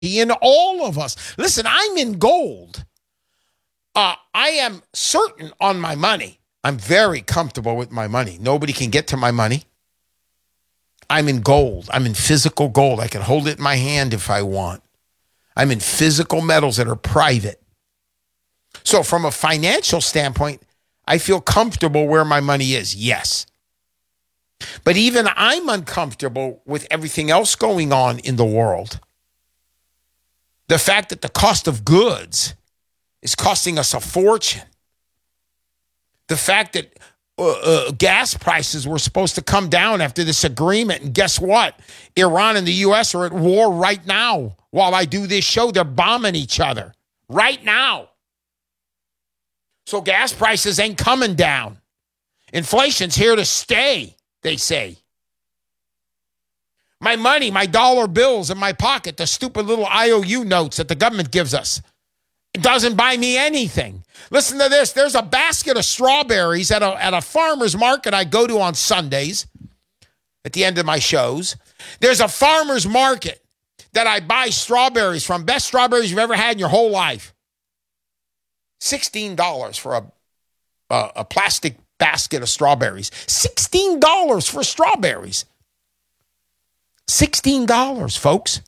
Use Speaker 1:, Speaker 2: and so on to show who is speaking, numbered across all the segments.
Speaker 1: in all of us. Listen, I'm in gold. I am certain on my money. I'm very comfortable with my money. Nobody can get to my money. I'm in gold. I'm in physical gold. I can hold it in my hand if I want. I'm in physical metals that are private. So from a financial standpoint, I feel comfortable where my money is. Yes. But even I'm uncomfortable with everything else going on in the world. The fact that the cost of goods is costing us a fortune. The fact that gas prices were supposed to come down after this agreement. And guess what? Iran and the U.S. are at war right now. While I do this show, they're bombing each other right now. So gas prices ain't coming down. Inflation's here to stay, they say. My money, my dollar bills in my pocket, the stupid little IOU notes that the government gives us, it doesn't buy me anything. Listen to this. There's a basket of strawberries at a farmer's market I go to on Sundays at the end of my shows. There's a farmer's market that I buy strawberries from. Best strawberries you've ever had in your whole life. $16 for a plastic basket of strawberries. $16 for strawberries. $16, folks.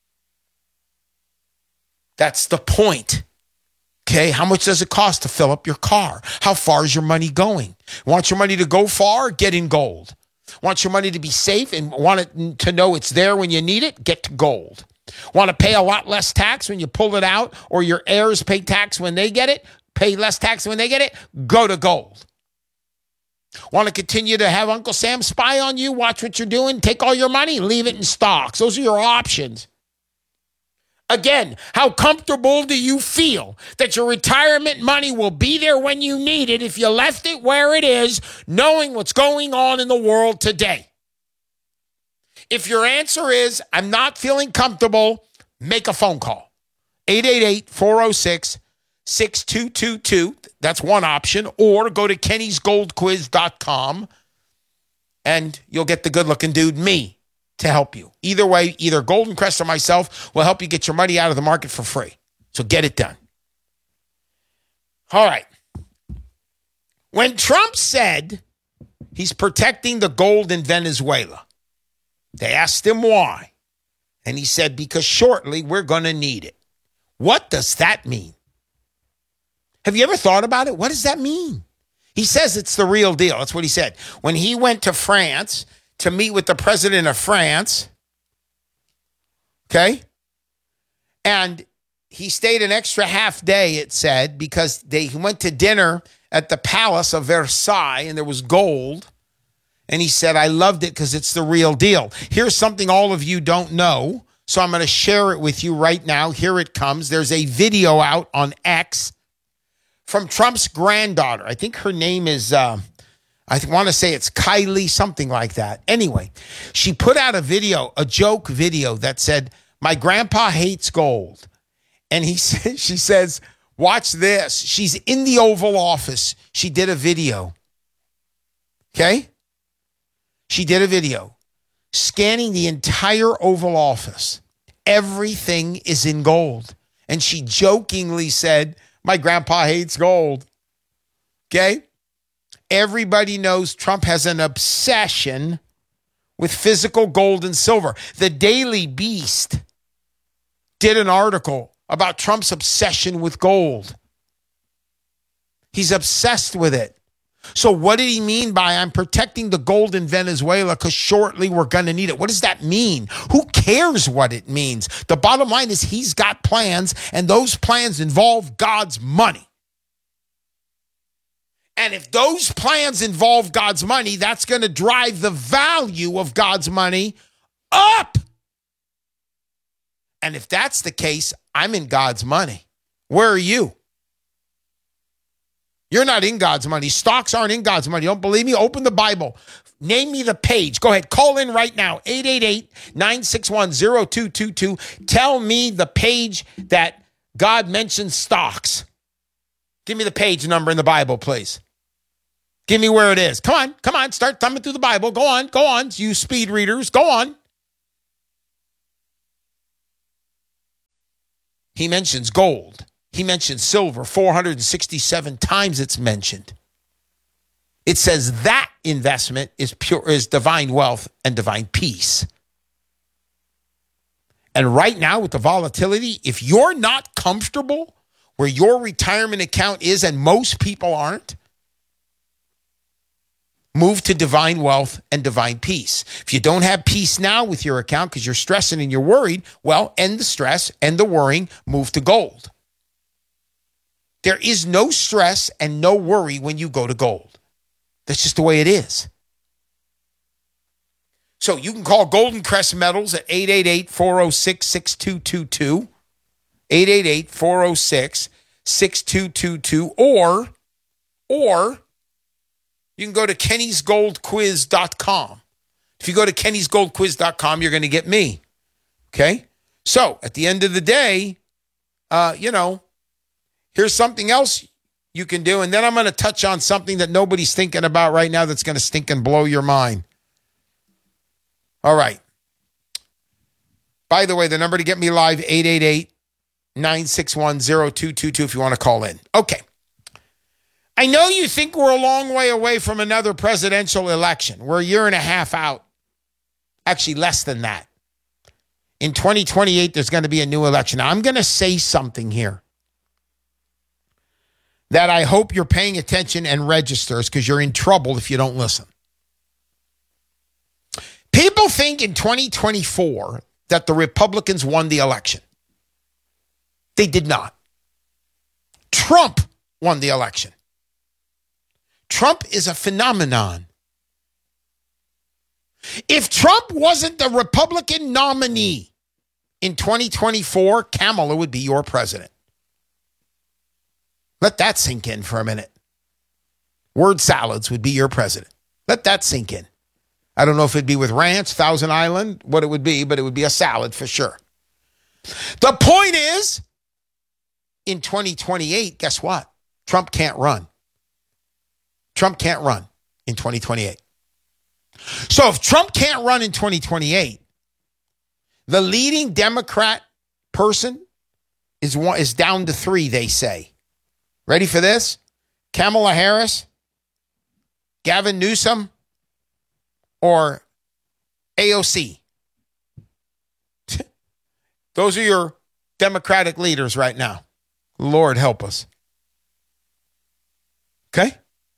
Speaker 1: That's the point. Okay, how much does it cost to fill up your car? How far is your money going? Want your money to go far? Get in gold. Want your money to be safe and want it to know it's there when you need it? Get to gold. Want to pay a lot less tax when you pull it out, or your heirs pay tax when they get it? Pay less tax when they get it? Go to gold. Want to continue to have Uncle Sam spy on you? Watch what you're doing? Take all your money? Leave it in stocks. Those are your options. Again, how comfortable do you feel that your retirement money will be there when you need it if you left it where it is, knowing what's going on in the world today? If your answer is, I'm not feeling comfortable, make a phone call. 888-406-6222. That's one option. Or go to kennysgoldquiz.com and you'll get the good-looking dude, me, to help you. Either way, either Golden Crest or myself will help you get your money out of the market for free. So get it done. All right. When Trump said he's protecting the gold in Venezuela, they asked him why. And he said, because shortly we're going to need it. What does that mean? Have you ever thought about it? What does that mean? He says it's the real deal. That's what he said. When he went to France to meet with the president of France, okay? And he stayed an extra half day, it said, because he went to dinner at the Palace of Versailles, and there was gold. And he said, I loved it because it's the real deal. Here's something all of you don't know, so I'm going to share it with you right now. Here it comes. There's a video out on X from Trump's granddaughter. I think her name is, I want to say it's Kylie, something like that. Anyway, she put out a video, a joke video that said, my grandpa hates gold. And she says, watch this. She's in the Oval Office. She did a video. Okay? She did a video scanning the entire Oval Office. Everything is in gold. And she jokingly said, my grandpa hates gold. Okay? Everybody knows Trump has an obsession with physical gold and silver. The Daily Beast did an article about Trump's obsession with gold. He's obsessed with it. So what did he mean by I'm protecting the gold in Venezuela because shortly we're going to need it? What does that mean? Who cares what it means? The bottom line is he's got plans, and those plans involve God's money. And if those plans involve God's money, that's going to drive the value of God's money up. And if that's the case, I'm in God's money. Where are you? You're not in God's money. Stocks aren't in God's money. Don't believe me? Open the Bible. Name me the page. Go ahead. Call in right now. 888-961-0222. Tell me the page that God mentions stocks. Give me the page number in the Bible, please. Give me where it is. Come on. Start thumbing through the Bible. Go on. You speed readers. Go on. He mentions gold. He mentions silver 467 times it's mentioned. It says that investment is divine wealth and divine peace. And right now with the volatility, if you're not comfortable where your retirement account is, and most people aren't, move to divine wealth and divine peace. If you don't have peace now with your account because you're stressing and you're worried, well, end the stress, end the worrying, move to gold. There is no stress and no worry when you go to gold. That's just the way it is. So you can call Golden Crest Metals at 888-406-6222, 888-406-6222, or you can go to kennysgoldquiz.com. If you go to kennysgoldquiz.com, you're going to get me. Okay? So at the end of the day, here's something else you can do. And then I'm going to touch on something that nobody's thinking about right now that's going to stink and blow your mind. All right. By the way, the number to get me live, 888-961-0222 if you want to call in. Okay. I know you think we're a long way away from another presidential election. We're a year and a half out. Actually, less than that. In 2028, there's going to be a new election. Now, I'm going to say something here that I hope you're paying attention and registers, because you're in trouble if you don't listen. People think in 2024 that the Republicans won the election. They did not. Trump won the election. Trump is a phenomenon. If Trump wasn't the Republican nominee in 2024, Kamala would be your president. Let that sink in for a minute. Word salads would be your president. Let that sink in. I don't know if it'd be with ranch, Thousand Island, what it would be, but it would be a salad for sure. The point is, in 2028, guess what? Trump can't run. Trump can't run in 2028. So if Trump can't run in 2028, the leading Democrat person is down to 3, they say. Ready for this? Kamala Harris, Gavin Newsom, or AOC. Those are your Democratic leaders right now. Lord help us. Okay?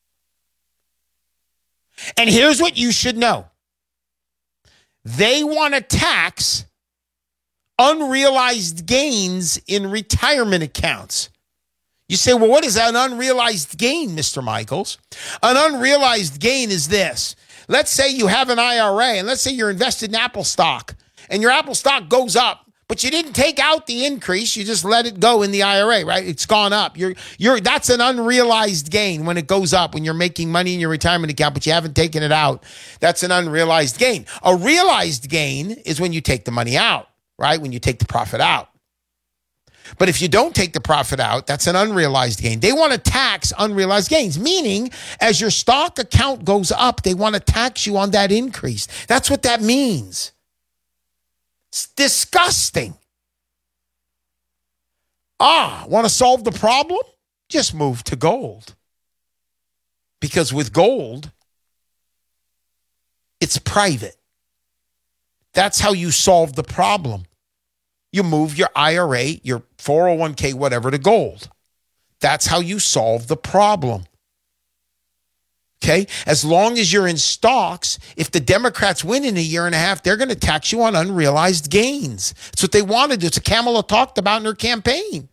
Speaker 1: And here's what you should know. They want to tax unrealized gains in retirement accounts. You say, well, what is an unrealized gain, Mr. Michaels? An unrealized gain is this. Let's say you have an IRA, and let's say you're invested in Apple stock, and your Apple stock goes up, but you didn't take out the increase. You just let it go in the IRA, right? It's gone up. That's an unrealized gain when it goes up, when you're making money in your retirement account, but you haven't taken it out. That's an unrealized gain. A realized gain is when you take the money out, right? When you take the profit out. But if you don't take the profit out, that's an unrealized gain. They want to tax unrealized gains, meaning as your stock account goes up, they want to tax you on that increase. That's what that means. It's disgusting. Want to solve the problem? Just move to gold. Because with gold, it's private. That's how you solve the problem. You move your IRA, your 401k, whatever, to gold. That's how you solve the problem. Okay? As long as you're in stocks, if the Democrats win in a year and a half, they're going to tax you on unrealized gains. That's what they wanted. It's what Kamala talked about in her campaign.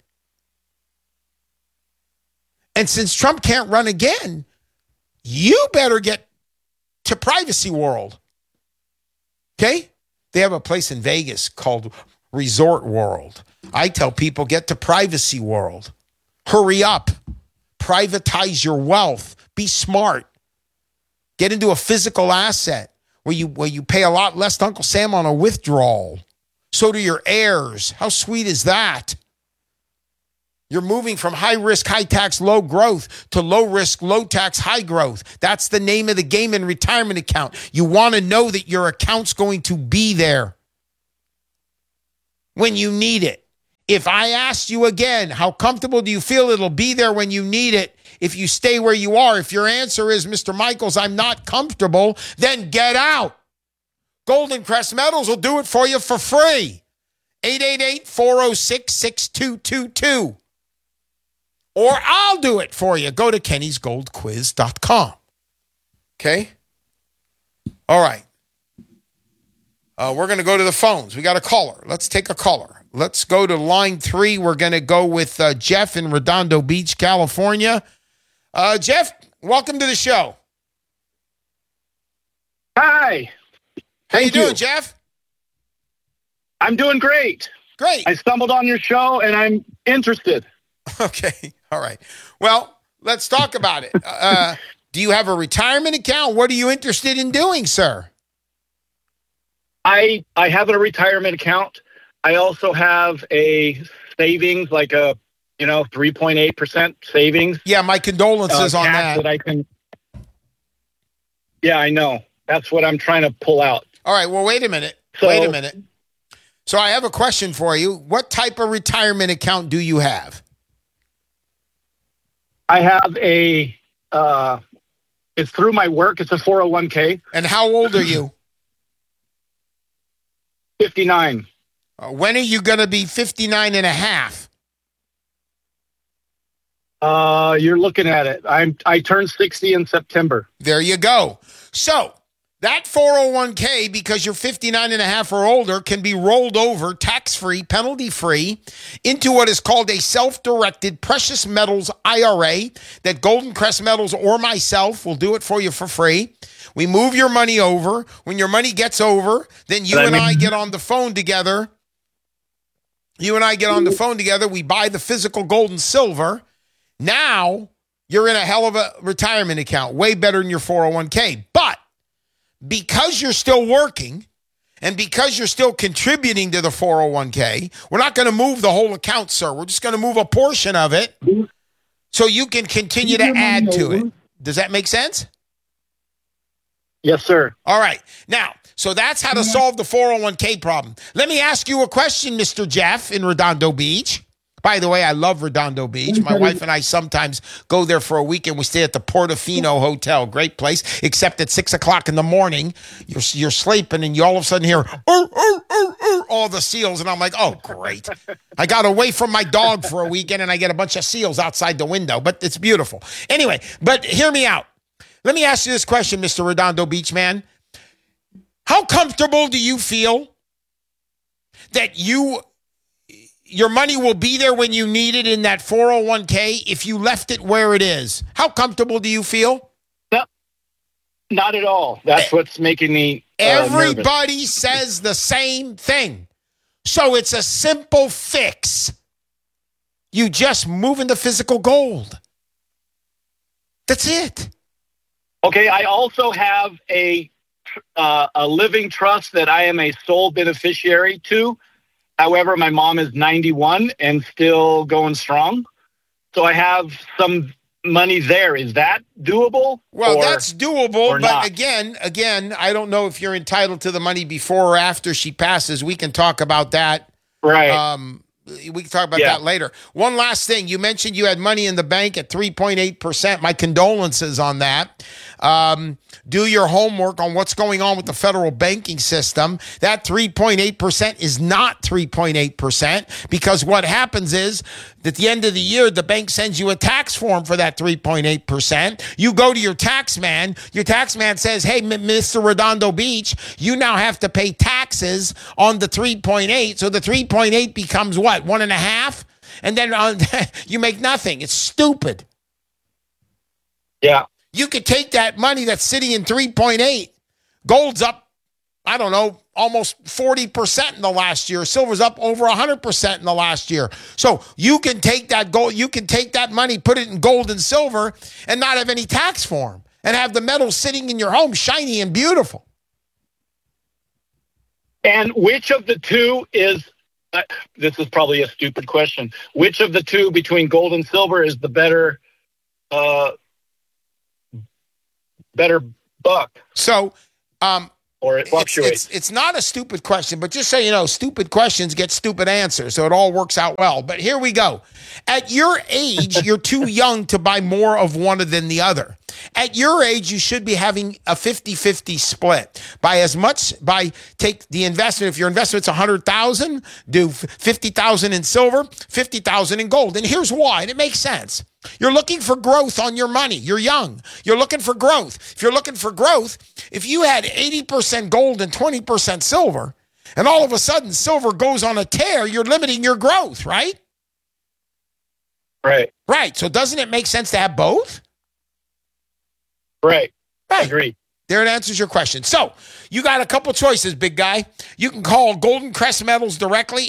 Speaker 1: And since Trump can't run again, you better get to Privacy World. Okay? They have a place in Vegas called Resort World. I tell people, get to Privacy World. Hurry up. Privatize your wealth. Be smart. Get into a physical asset where you pay a lot less to Uncle Sam on a withdrawal. So do your heirs. How sweet is that? You're moving from high risk, high tax, low growth to low risk, low tax, high growth. That's the name of the game in retirement account. You want to know that your account's going to be there when you need it. If I asked you again, how comfortable do you feel it'll be there when you need it if you stay where you are? If your answer is, Mr. Michaels, I'm not comfortable, then get out. Golden Crest Metals will do it for you for free. 888-406-6222. Or I'll do it for you. Go to kennysgoldquiz.com. Okay? All right. We're going to go to the phones. We got a caller. Let's take a caller. Let's go to line 3. We're going to go with Jeff in Redondo Beach, California. Jeff, welcome to the show.
Speaker 2: Hi.
Speaker 1: How you doing, Jeff?
Speaker 2: I'm doing great.
Speaker 1: Great.
Speaker 2: I stumbled on your show, and I'm interested.
Speaker 1: Okay. All right. Well, let's talk about it. Do you have a retirement account? What are you interested in doing, sir?
Speaker 2: I have a retirement account. I also have a savings, like a 3.8% savings.
Speaker 1: Yeah, my condolences on that.
Speaker 2: Yeah, I know. That's what I'm trying to pull out.
Speaker 1: All right. Well, wait a minute. So I have a question for you. What type of retirement account do you have?
Speaker 2: I have it's through my work. It's a 401k.
Speaker 1: And how old are you?
Speaker 2: 59.
Speaker 1: When are you going to be 59 and a half?
Speaker 2: You're looking at it. I turned 60 in September.
Speaker 1: There you go. So that 401k, because you're 59 and a half or older, can be rolled over tax-free, penalty-free into what is called a self-directed precious metals IRA that Golden Crest Metals or myself will do it for you for free. We move your money over. When your money gets over, then you and I get on the phone together. We buy the physical gold and silver. Now you're in a hell of a retirement account, way better than your 401k. But because you're still working and because you're still contributing to the 401k, we're not going to move the whole account, sir. We're just going to move a portion of it so you can continue to add to it. Does that make sense?
Speaker 2: Yes, sir.
Speaker 1: All right. Now, so that's how to solve the 401k problem. Let me ask you a question, Mr. Jeff in Redondo Beach. By the way, I love Redondo Beach. My wife and I sometimes go there for a weekend. We stay at the Portofino Hotel. Great place, except at 6 o'clock in the morning, you're sleeping and you all of a sudden hear all the seals. And I'm like, oh, great. I got away from my dog for a weekend and I get a bunch of seals outside the window, but it's beautiful. Anyway, but hear me out. Let me ask you this question, Mr. Redondo Beach man. How comfortable do you feel that your money will be there when you need it in that 401k if you left it where it is? How comfortable do you feel?
Speaker 2: No, not at all. That's what's making me
Speaker 1: Everybody
Speaker 2: nervous.
Speaker 1: says the same thing. So it's a simple fix. You just move into physical gold. That's it.
Speaker 2: Okay, I also have a living trust that I am a sole beneficiary to. However, my mom is 91 and still going strong. So I have some money there. Is that doable?
Speaker 1: Well, that's doable. But
Speaker 2: not?
Speaker 1: again, I don't know if you're entitled to the money before or after she passes. We can talk about that.
Speaker 2: Right.
Speaker 1: We can talk about that later. One last thing. You mentioned you had money in the bank at 3.8%. My condolences on that. Do your homework on what's going on with the federal banking system. That 3.8% is not 3.8% because what happens is at the end of the year, the bank sends you a tax form for that 3.8%. You go to your tax man. Your tax man says, hey, Mr. Redondo Beach, you now have to pay taxes on the 3.8. So the 3.8 becomes what? 1.5? And then you make nothing. It's stupid.
Speaker 2: Yeah.
Speaker 1: You could take that money that's sitting in 3.8. Gold's up, I don't know, almost 40% in the last year. Silver's up over 100% in the last year. So you can take that gold, you can take that money, put it in gold and silver, and not have any tax form, and have the metal sitting in your home shiny and beautiful.
Speaker 2: And which of the two is, this is probably a stupid question, which of the two between gold and silver is the better buck?
Speaker 1: So
Speaker 2: or it fluctuates?
Speaker 1: It's not a stupid question, but just so you know, stupid questions get stupid answers, so it all works out well. But here we go. At your age, you're too young to buy more of one than the other. At your age, you should be having a 50-50 split. Take the investment. If your investment's $100,000, do 50,000 in silver, 50,000 in gold. And here's why, and it makes sense. You're looking for growth on your money. You're young. You're looking for growth. If you're looking for growth, if you had 80% gold and 20% silver, and all of a sudden silver goes on a tear, you're limiting your growth, right?
Speaker 2: Right.
Speaker 1: Right. So doesn't it make sense to have both?
Speaker 2: Right.
Speaker 1: Right.
Speaker 2: Agreed.
Speaker 1: There it answers your question. So you got a couple choices, big guy. You can call Golden Crest Metals directly,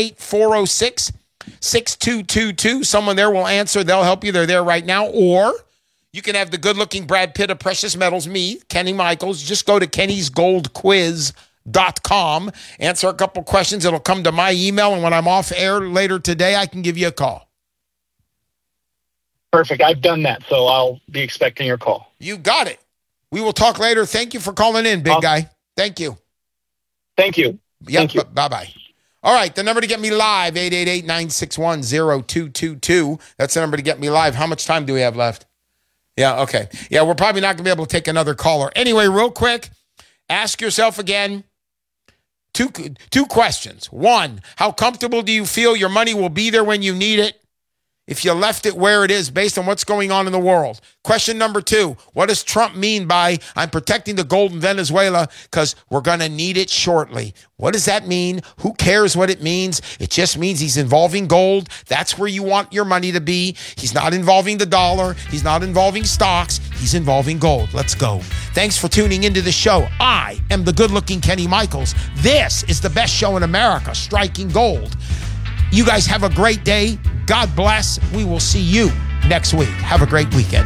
Speaker 1: 888-406-6222. Someone there will answer. They'll help you. They're there right now. Or you can have the good-looking Brad Pitt of Precious Metals, me, Kenny Michaels. Just go to kennysgoldquiz.com. Answer a couple questions. It'll come to my email, and when I'm off air later today, I can give you a call.
Speaker 2: Perfect. I've done that, so I'll be expecting your call.
Speaker 1: You got it. We will talk later. Thank you for calling in, big guy. Thank you.
Speaker 2: Thank you.
Speaker 1: Yeah,
Speaker 2: Thank you.
Speaker 1: Bye-bye. All right, the number to get me live, 888-961-0222. That's the number to get me live. How much time do we have left? Yeah, okay. Yeah, we're probably not going to be able to take another caller. Anyway, real quick, ask yourself again two questions. One, how comfortable do you feel your money will be there when you need it if you left it where it is based on what's going on in the world? Question number two, what does Trump mean by I'm protecting the gold in Venezuela because we're going to need it shortly? What does that mean? Who cares what it means? It just means he's involving gold. That's where you want your money to be. He's not involving the dollar. He's not involving stocks. He's involving gold. Let's go. Thanks for tuning into the show. I am the good-looking Kenny Michaels. This is the best show in America, Striking Gold. You guys have a great day. God bless. We will see you next week. Have a great weekend.